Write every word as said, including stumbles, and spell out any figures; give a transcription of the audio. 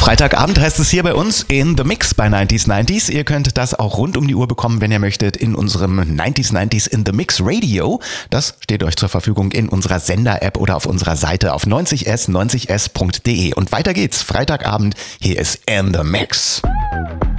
Freitagabend heißt es hier bei uns in The Mix bei neunzig neunzig. Ihr könnt das auch rund um die Uhr bekommen, wenn ihr möchtet, in unserem neunzig neunzig in The Mix Radio. Das steht euch zur Verfügung in unserer Sender-App oder auf unserer Seite auf neunzig s neunzig s punkt de. Und weiter geht's. Freitagabend, hier ist In The Mix.